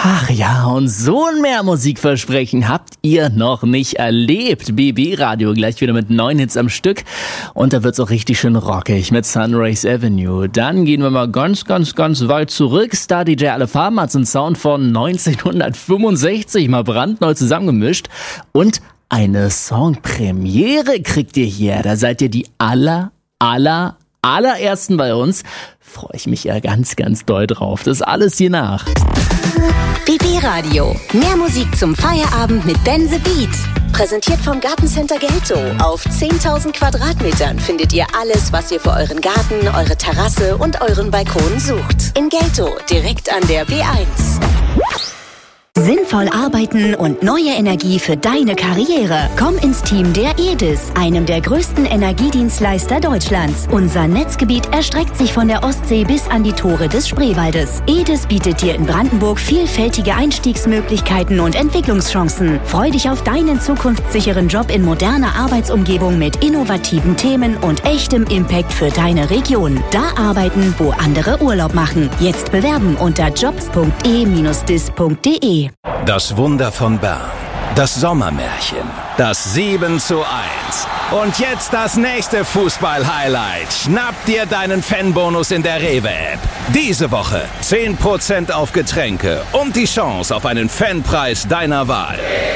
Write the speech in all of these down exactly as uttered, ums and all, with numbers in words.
Ach ja, und so ein mehr Musikversprechen habt ihr noch nicht erlebt. B B Radio gleich wieder mit neun Hits am Stück. Und da wird's auch richtig schön rockig mit Sunrise Avenue. Dann gehen wir mal ganz, ganz, ganz weit zurück. Star D J Alle Farben hat's einen Sound von neunzehnhundertfünfundsechzig mal brandneu zusammengemischt. Und eine Songpremiere kriegt ihr hier. Da seid ihr die aller, aller, allerersten bei uns. Freue ich mich ja ganz, ganz doll drauf. Das ist alles hier nach. B B Radio. Mehr Musik zum Feierabend mit Ben the Beat. Präsentiert vom Gartencenter Gelto. Auf zehntausend Quadratmetern findet ihr alles, was ihr für euren Garten, eure Terrasse und euren Balkon sucht. In Gelto, direkt an der B eins. Sinnvoll arbeiten und neue Energie für deine Karriere. Komm ins Team der E D I S, einem der größten Energiedienstleister Deutschlands. Unser Netzgebiet erstreckt sich von der Ostsee bis an die Tore des Spreewaldes. E D I S bietet dir in Brandenburg vielfältige Einstiegsmöglichkeiten und Entwicklungschancen. Freu dich auf deinen zukunftssicheren Job in moderner Arbeitsumgebung mit innovativen Themen und echtem Impact für deine Region. Da arbeiten, wo andere Urlaub machen. Jetzt bewerben unter jobs punkt e Bindestrich dis punkt de. Das Wunder von Bern. Das Sommermärchen. Das sieben zu eins. Und jetzt das nächste Fußball-Highlight. Schnapp dir deinen Fanbonus in der Rewe-App. Diese Woche zehn Prozent auf Getränke und die Chance auf einen Fanpreis deiner Wahl.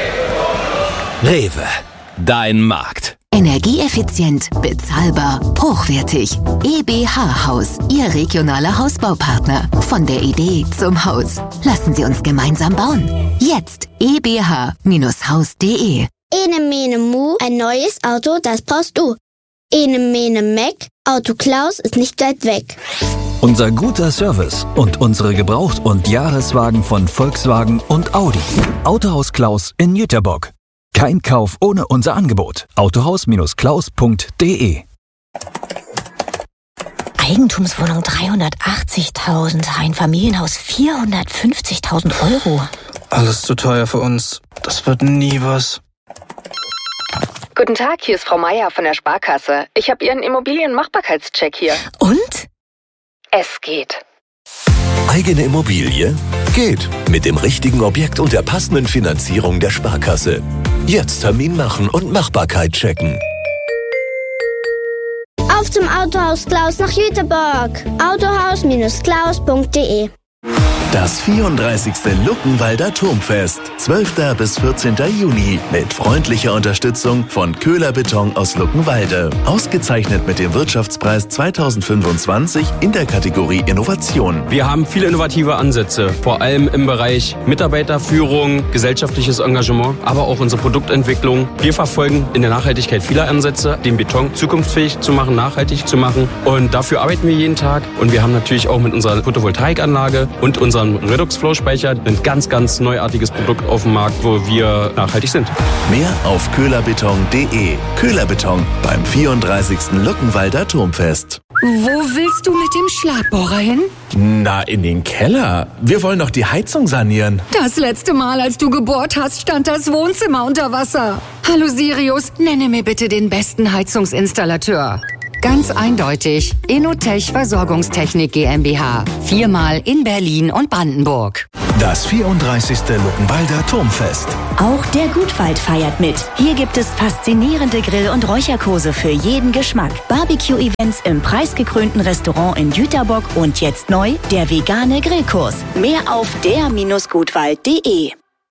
Rewe. Dein Markt. Energieeffizient, bezahlbar, hochwertig. E B H Haus, Ihr regionaler Hausbaupartner. Von der Idee zum Haus. Lassen Sie uns gemeinsam bauen. Jetzt e b h Bindestrich haus punkt de. Ene mene mu, ein neues Auto, das brauchst du. Ene mene meck, Auto Klaus ist nicht weit weg. Unser guter Service und unsere Gebraucht- und Jahreswagen von Volkswagen und Audi. Autohaus Klaus in Jüterbock. Kein Kauf ohne unser Angebot. autohaus Bindestrich klaus punkt de. Eigentumswohnung dreihundertachtzigtausend, ein Familienhaus vierhundertfünfzigtausend Euro. Alles zu teuer für uns. Das wird nie was. Guten Tag, hier ist Frau Meier von der Sparkasse. Ich habe Ihren Immobilienmachbarkeitscheck hier. Und? Es geht. Eigene Immobilie? Geht. Mit dem richtigen Objekt und der passenden Finanzierung der Sparkasse. Jetzt Termin machen und Machbarkeit checken. Auf zum Autohaus Klaus nach Jüterbock. autohaus Bindestrich klaus punkt de. Das vierunddreißigste Luckenwalder Turmfest. zwölften bis vierzehnten Juni. Mit freundlicher Unterstützung von Köhler Beton aus Luckenwalde. Ausgezeichnet mit dem Wirtschaftspreis zweitausendfünfundzwanzig in der Kategorie Innovation. Wir haben viele innovative Ansätze, vor allem im Bereich Mitarbeiterführung, gesellschaftliches Engagement, aber auch unsere Produktentwicklung. Wir verfolgen in der Nachhaltigkeit viele Ansätze, den Beton zukunftsfähig zu machen, nachhaltig zu machen. Und dafür arbeiten wir jeden Tag. Und wir haben natürlich auch mit unserer Photovoltaikanlage und unseren Redox-Flow-Speicher ein ganz, ganz neuartiges Produkt auf dem Markt, wo wir nachhaltig sind. Mehr auf köhlerbeton punkt de. Köhler Beton beim vierunddreißigsten Luckenwalder Turmfest. Wo willst du mit dem Schlagbohrer hin? Na, in den Keller. Wir wollen doch die Heizung sanieren. Das letzte Mal, als du gebohrt hast, stand das Wohnzimmer unter Wasser. Hallo Sirius, nenne mir bitte den besten Heizungsinstallateur. Ganz eindeutig, Innotech Versorgungstechnik GmbH. Viermal in Berlin und Brandenburg. Das vierunddreißigste Luckenwalder Turmfest. Auch der Gutwald feiert mit. Hier gibt es faszinierende Grill- und Räucherkurse für jeden Geschmack. Barbecue-Events im preisgekrönten Restaurant in Jüterbock und jetzt neu der vegane Grillkurs. Mehr auf der Bindestrich gutwald punkt de.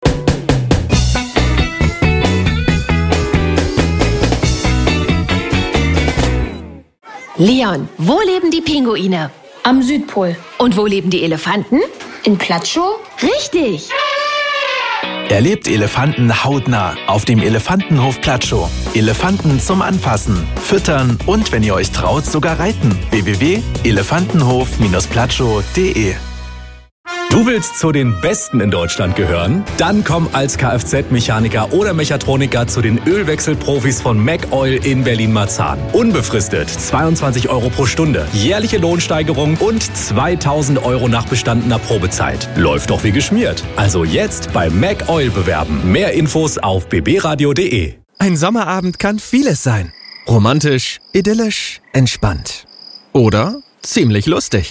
Leon, wo leben die Pinguine? Am Südpol. Und wo leben die Elefanten? In Platschow? Richtig! Erlebt Elefanten hautnah auf dem Elefantenhof Platschow. Elefanten zum Anfassen, Füttern und, wenn ihr euch traut, sogar reiten. w w w punkt elefantenhof Bindestrich platschow punkt de. Du willst zu den Besten in Deutschland gehören? Dann komm als Kfz-Mechaniker oder Mechatroniker zu den Ölwechselprofis von MacOil in Berlin-Marzahn. Unbefristet zweiundzwanzig Euro pro Stunde, jährliche Lohnsteigerung und zweitausend Euro nach bestandener Probezeit. Läuft doch wie geschmiert. Also jetzt bei MacOil bewerben. Mehr Infos auf b b radio punkt de. Ein Sommerabend kann vieles sein. Romantisch, idyllisch, entspannt. Oder ziemlich lustig.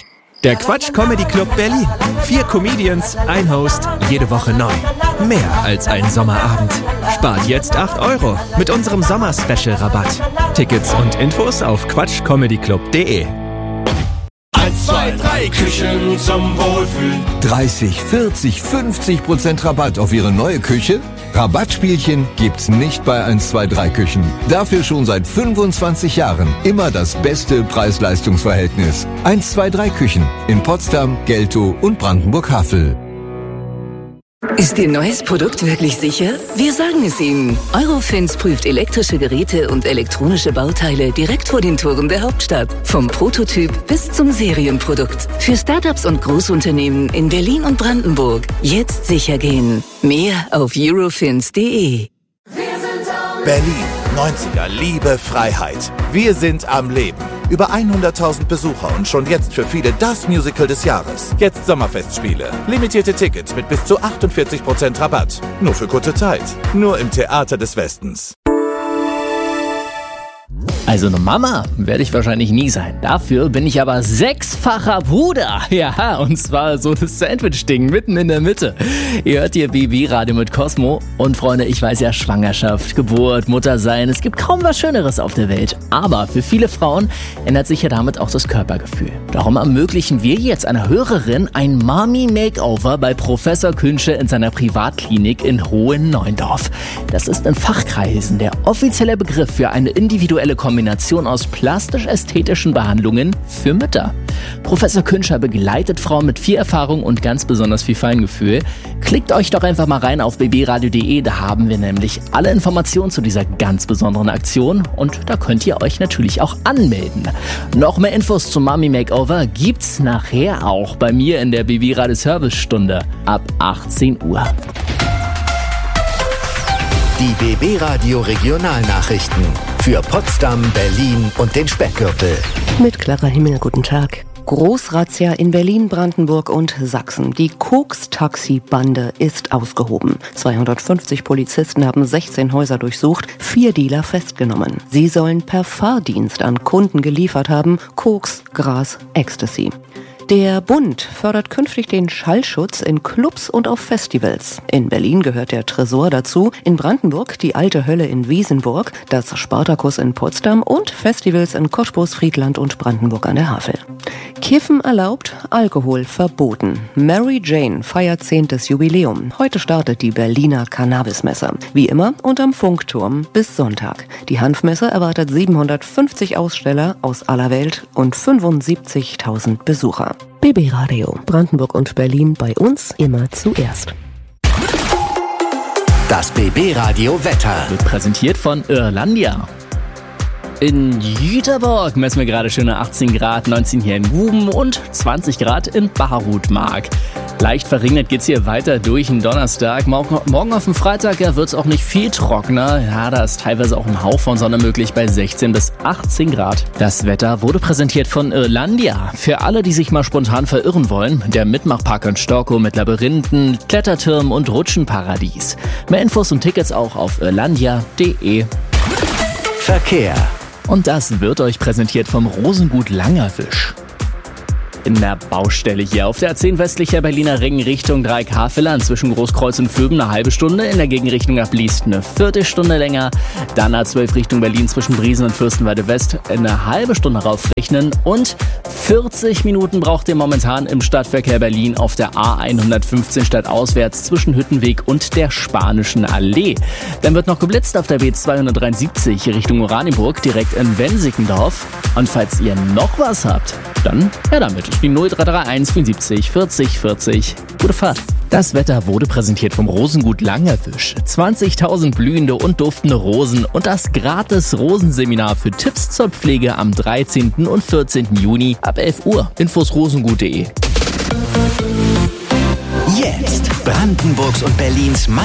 Der Quatsch Comedy Club Berlin. Vier Comedians, ein Host, jede Woche neu. Mehr als ein Sommerabend. Spart jetzt acht Euro mit unserem Sommer-Special-Rabatt. Tickets und Infos auf quatsch comedy club punkt de. eins, zwei, drei Küchen zum Wohlfühlen. dreißig, vierzig, fünfzig Prozent Rabatt auf Ihre neue Küche? Rabattspielchen gibt's nicht bei eins, zwei, drei Küchen. Dafür schon seit fünfundzwanzig Jahren immer das beste Preis-Leistungs-Verhältnis. eins, zwei, drei Küchen in Potsdam, Geltow und Brandenburg-Havel. Ist Ihr neues Produkt wirklich sicher? Wir sagen es Ihnen. Eurofins prüft elektrische Geräte und elektronische Bauteile direkt vor den Toren der Hauptstadt. Vom Prototyp bis zum Serienprodukt. Für Startups und Großunternehmen in Berlin und Brandenburg. Jetzt sicher gehen. Mehr auf eurofins punkt de. Berlin, neunziger, Liebe, Freiheit. Wir sind am Leben. Über hunderttausend Besucher und schon jetzt für viele das Musical des Jahres. Jetzt Sommerfestspiele. Limitierte Tickets mit bis zu achtundvierzig Prozent Rabatt. Nur für kurze Zeit. Nur im Theater des Westens. Also eine Mama werde ich wahrscheinlich nie sein. Dafür bin ich aber sechsfacher Bruder. Ja, und zwar so das Sandwich-Ding mitten in der Mitte. Ihr hört hier B B Radio mit Cosmo. Und Freunde, ich weiß ja, Schwangerschaft, Geburt, Muttersein, es gibt kaum was Schöneres auf der Welt. Aber für viele Frauen ändert sich ja damit auch das Körpergefühl. Darum ermöglichen wir jetzt einer Hörerin ein Mami-Makeover bei Professor Künsche in seiner Privatklinik in Hohen-Neuendorf. Das ist in Fachkreisen der offizielle Begriff für eine individuelle Kombination aus plastisch-ästhetischen Behandlungen für Mütter. Professor Künscher begleitet Frauen mit viel Erfahrung und ganz besonders viel Feingefühl. Klickt euch doch einfach mal rein auf b b radio punkt de, da haben wir nämlich alle Informationen zu dieser ganz besonderen Aktion und da könnt ihr euch natürlich auch anmelden. Noch mehr Infos zum Mami Makeover gibt's nachher auch bei mir in der B B Radio Service Stunde ab achtzehn Uhr. Die B B Radio Regionalnachrichten für Potsdam, Berlin und den Speckgürtel. Mit Clara Himmel, guten Tag. Großrazzia in Berlin, Brandenburg und Sachsen. Die Koks-Taxi-Bande ist ausgehoben. zweihundertfünfzig Polizisten haben sechzehn Häuser durchsucht, vier Dealer festgenommen. Sie sollen per Fahrdienst an Kunden geliefert haben Koks, Gras, Ecstasy. Der Bund fördert künftig den Schallschutz in Clubs und auf Festivals. In Berlin gehört der Tresor dazu, in Brandenburg die Alte Hölle in Wiesenburg, das Spartakus in Potsdam und Festivals in Cottbus, Friedland und Brandenburg an der Havel. Kiffen erlaubt, Alkohol verboten. Mary Jane feiert zehntes Jubiläum. Heute startet die Berliner Cannabismesse. Wie immer unterm Funkturm bis Sonntag. Die Hanfmesse erwartet siebenhundertfünfzig Aussteller aus aller Welt und fünfundsiebzigtausend Besucher. B B Radio, Brandenburg und Berlin bei uns immer zuerst. Das B B Radio Wetter wird präsentiert von Irlandia. In Jüterborg messen wir gerade schöne achtzehn Grad, neunzehn hier in Guben und zwanzig Grad in Barutmark. Leicht verregnet geht's hier weiter durch den Donnerstag. Morgen, morgen auf dem Freitag ja, wird's auch nicht viel trockener. Ja, da ist teilweise auch ein Hauch von Sonne möglich bei sechzehn bis achtzehn Grad. Das Wetter wurde präsentiert von Irlandia. Für alle, die sich mal spontan verirren wollen, der Mitmachpark in Storkow mit Labyrinthen, Klettertürmen und Rutschenparadies. Mehr Infos und Tickets auch auf irlandia punkt de. Verkehr. Und das wird euch präsentiert vom Rosengut Langerwisch. In der Baustelle hier auf der A zehn westlicher Berliner Ring Richtung Dreieck-Havelland zwischen Großkreuz und Vöben eine halbe Stunde, in der Gegenrichtung ab Liest eine Viertelstunde länger, dann A zwölf Richtung Berlin zwischen Briesen und Fürstenwalde West eine halbe Stunde raufrechnen und vierzig Minuten braucht ihr momentan im Stadtverkehr Berlin auf der A hundertfünfzehn stadtauswärts zwischen Hüttenweg und der Spanischen Allee. Dann wird noch geblitzt auf der B zweihundertdreiundsiebzig Richtung Oranienburg direkt in Wensickendorf. Und falls ihr noch was habt, dann her damit. Die null drei drei eins vierundsiebzig vierzig vierzig. Gute Fahrt. Das Wetter wurde präsentiert vom Rosengut Langerwisch. zwanzigtausend blühende und duftende Rosen und das gratis Rosenseminar für Tipps zur Pflege am dreizehnten und vierzehnten Juni ab elf Uhr. Infos rosengut punkt de. Jetzt Brandenburgs und Berlins